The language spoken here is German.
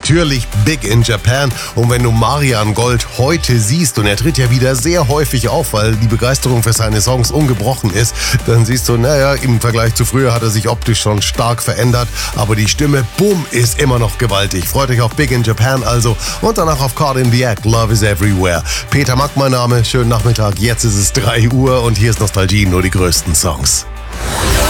natürlich Big in Japan. Und wenn du Marian Gold heute siehst, und er tritt ja wieder sehr häufig auf, weil die Begeisterung für seine Songs ungebrochen ist, dann siehst du, naja, im Vergleich zu früher hat er sich optisch schon stark verändert, aber die Stimme, bumm, ist immer noch gewaltig. Freut euch auf Big in Japan also und danach auf Caught in the Act, Love is Everywhere. Peter Mack mein Name, schönen Nachmittag, jetzt ist es 3 Uhr und hier ist Nostalgie, nur die größten Songs.